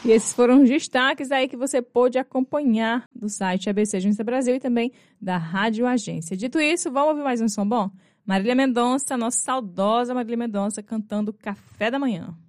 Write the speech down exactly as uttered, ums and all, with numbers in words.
E esses foram os destaques aí que você pôde acompanhar do site A B C Agência Brasil e também da Rádio Agência. Dito isso, vamos ouvir mais um som bom? Marília Mendonça, nossa saudosa Marília Mendonça, cantando Café da Manhã.